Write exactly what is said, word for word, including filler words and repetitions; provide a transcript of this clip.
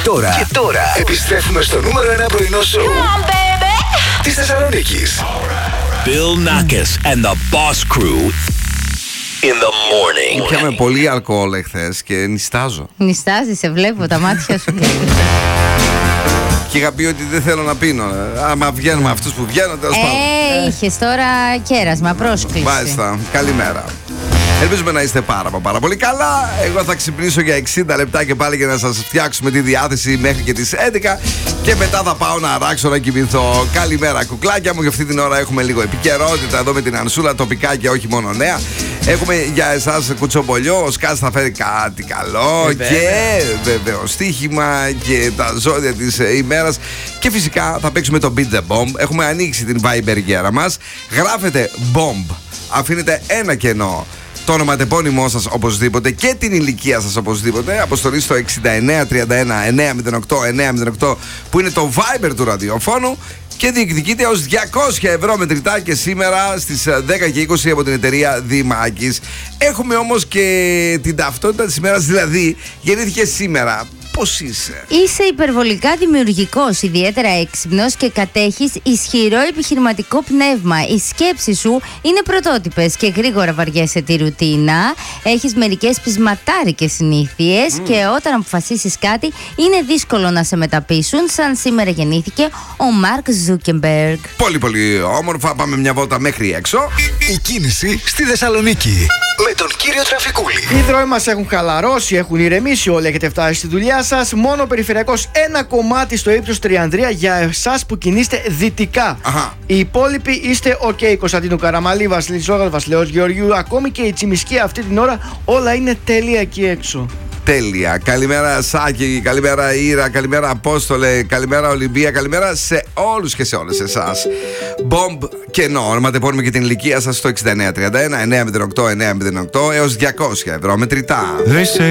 τώρα, και τώρα επιστρέφουμε στο νούμερο ένα πρωινό σοου της Θεσσαλονίκης. Bill Nackis and the Boss Crew in the morning. Πιάμε πολύ αλκοόλ εχθές και νιστάζω. Νιστάζει, σε βλέπω, τα μάτια σου. Και είχα πει ότι δεν θέλω να πίνω. Άμα βγαίνουμε αυτούς που βγαίνουν, τέλος πάντων. Ε, είχες τώρα κέρασμα, πρόσκληση. Μάλιστα, καλημέρα. Ελπίζουμε να είστε πάρα πάρα πολύ καλά. Εγώ θα ξυπνήσω για εξήντα λεπτά και πάλι για να σας φτιάξουμε τη διάθεση μέχρι και τις έντεκα. Και μετά θα πάω να αράξω να κοιμηθώ. Καλημέρα κουκλάκια μου, για αυτή την ώρα έχουμε λίγο επικαιρότητα εδώ με την Ανσούλα, τοπικά και όχι μόνο νέα. Έχουμε για εσάς κουτσομπολιό, ο Σκάς θα φέρει κάτι καλό. Ε, και βεβαίως στοίχημα και τα ζώδια της ημέρας. Και φυσικά θα παίξουμε το Beat the Bomb. Έχουμε ανοίξει την Viber γέρα μας. Γράφετε Bomb. Αφήνετε ένα κενό. Το ονοματεπώνυμό σας οπωσδήποτε και την ηλικία σας οπωσδήποτε. Αποστολή στο εξήντα εννέα τριάντα ένα εννιακόσια οκτώ εννιακόσια οκτώ που είναι το Viber του ραδιοφώνου. Και διεκδικείται ως διακόσια ευρώ μετρητά και σήμερα στις δέκα και είκοσι από την εταιρεία Δημάκης. Έχουμε όμως και την ταυτότητα της ημέρας, δηλαδή γεννήθηκε σήμερα. Πώς είσαι? Είσαι υπερβολικά δημιουργικός, ιδιαίτερα έξυπνος και κατέχεις ισχυρό επιχειρηματικό πνεύμα. Οι σκέψεις σου είναι πρωτότυπες και γρήγορα βαριέσαι τη ρουτίνα. Έχεις μερικές πεισματάρικες συνήθειες mm. και όταν αποφασίσεις κάτι είναι δύσκολο να σε μεταπίσουν. Σαν σήμερα γεννήθηκε ο Μάρκ Ζούκεμπεργκ. Πολύ πολύ όμορφα, πάμε μια βόλτα μέχρι έξω. Η κίνηση στη Θεσσαλονίκη με τον κύριο Τραφικούλη. Οι δρόμοι μας έχουν χαλαρώσει, έχουν ηρεμήσει, όλοι έχετε φτάσει στη δουλειά σας. Μόνο περιφερειακός ένα κομμάτι στο ύψος Τριανδρία για εσάς που κινείστε δυτικά. Αχα. Οι υπόλοιποι είστε οκ. Okay. Κωνσταντίνου Καραμαλή, Βασιλής Ζόγας, Βασιλέως Γεωργιού, ακόμη και η Τσιμισκή αυτή την ώρα, όλα είναι τέλεια εκεί έξω. Τέλεια. Καλημέρα Σάκη, καλημέρα Ήρα, καλημέρα Απόστολε, καλημέρα Ολυμπία, καλημέρα σε όλους και σε όλες εσάς. Bomb κενό, ονοματεπώνυμο και την ηλικία σας στο εξήντα εννέα τριάντα ένα εννιακόσια οκτώ εννιακόσια οκτώ έως διακόσια ευρώ μετρητά.